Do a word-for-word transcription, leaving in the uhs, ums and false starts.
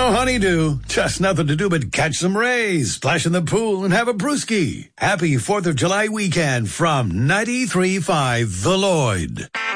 Oh, honeydew. Just nothing to do but catch some rays, splash in the pool, and have a brewski. Happy fourth of July weekend from ninety-three point five The Lloyd.